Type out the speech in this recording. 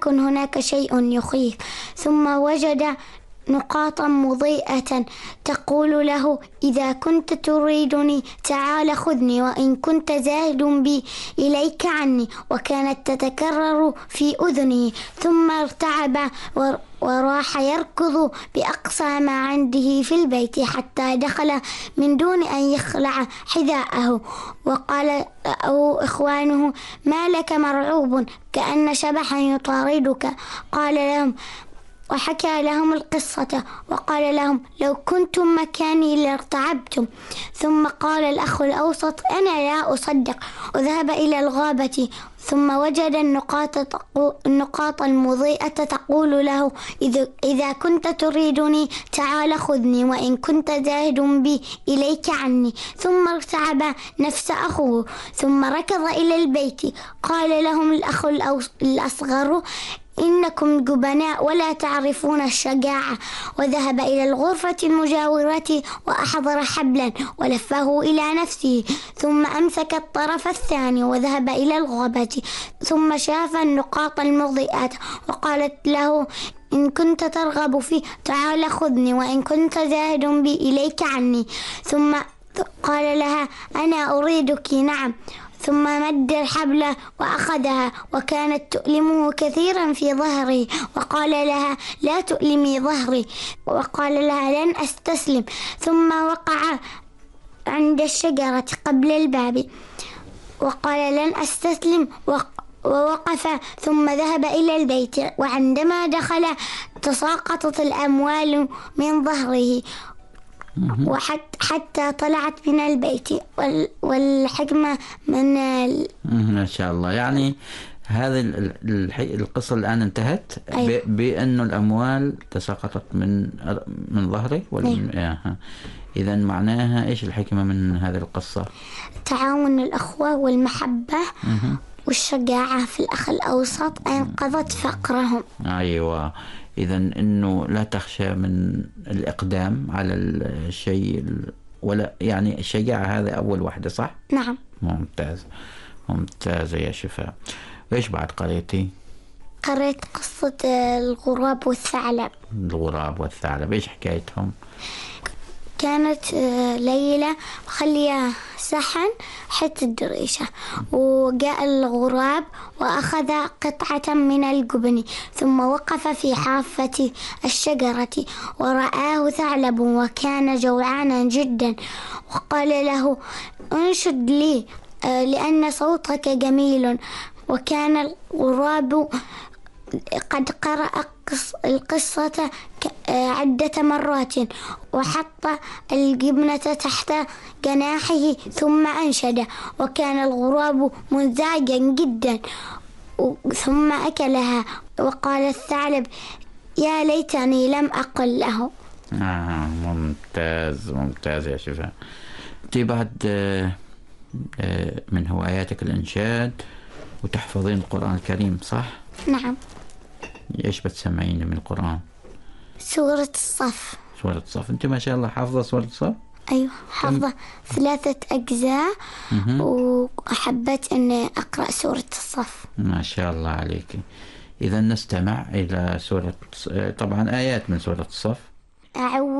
يكن هناك شيء يخيف. ثم وجد نقاطا مضيئة تقول له: إذا كنت تريدني تعال خذني، وإن كنت زاهد بي إليك عني. وكانت تتكرر في أذنه. ثم ارتعب وراح يركض بأقصى ما عنده في البيت حتى دخل من دون أن يخلع حذاءه. وقال له إخوانه: ما لك مرعوب كأن شبحا يطاردك؟ قال لهم وحكى لهم القصة وقال لهم: لو كنتم مكاني لارتعبتم. ثم قال الأخ الأوسط: أنا لا أصدق. وذهب إلى الغابة ثم وجد النقاط المضيئة تقول له: إذا كنت تريدني تعال خذني، وإن كنت زاهد بي إليك عني. ثم ارتعب نفس أخوه ثم ركض إلى البيت. قال لهم الأخ الأصغر: إنكم جبناء ولا تعرفون الشجاعة. وذهب إلى الغرفة المجاورة وأحضر حبلا ولفه إلى نفسه، ثم أمسك الطرف الثاني وذهب إلى الغابة. ثم شاف النقاط المضيئة وقالت له: إن كنت ترغب فيه تعال خذني، وإن كنت زاهد بي إليك عني. ثم قال لها: أنا أريدك. نعم. ثم مد الحبل وأخذها وكانت تؤلمه كثيرا في ظهره. وقال لها: لا تؤلمي ظهري. وقال لها: لن أستسلم. ثم وقع عند الشجرة قبل الباب وقال: لن أستسلم. ووقف ثم ذهب إلى البيت. وعندما دخل تساقطت الأموال من ظهره حتى طلعت من البيت. والحكمة من ما شاء الله. يعني هذه القصة الآن انتهت. أيوة. بأن الأموال تساقطت من ظهره. أيوة. إذا معناها إيش الحكمة من هذه القصة؟ تعاون الأخوة والمحبة والشجاعة في الأخ الأوسط أنقذت فقرهم. أيوة. إذا إنه لا تخشى من الإقدام على الشيء، ولا يعني الشجاعة هذا أول واحدة، صح؟ نعم. ممتاز يا شفاء. وإيش بعد قريتي؟ قريت قصة الغراب والثعلب. الغراب والثعلب إيش حكايتهم؟ كانت ليلة مخلية صحن حتى الدريشة، وجاء الغراب وأخذ قطعة من الجبن ثم وقف في حافة الشجرة ورآه ثعلب وكان جوعانا جدا، وقال له: انشد لي لأن صوتك جميل. وكان الغراب قد قرأ القصة عدة مرات وحط الجبنة تحت جناحه ثم أنشد، وكان الغراب منزعجا جدا ثم أكلها. وقال الثعلب: يا ليتني لم أقل له. ممتاز يا شفاء. أنت بعد من هواياتك الإنشاد وتحفظين القرآن الكريم، صح؟ نعم. إيش بتسمعين من القرآن؟ سورة الصف. سورة الصف. أنت ما شاء الله حافظة سورة الصف؟ أيوة حافظة 3 أجزاء وحبيت أني أقرأ سورة الصف. ما شاء الله عليك. إذا نستمع إلى سورة، طبعا آيات من سورة الصف. أعوذ